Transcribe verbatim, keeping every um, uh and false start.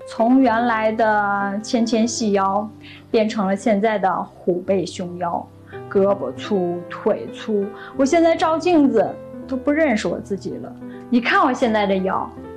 从原来的纤纤细腰变成了现在的虎背熊腰，胳膊粗腿粗，我现在照镜子都不认识我自己了。你看我现在的腰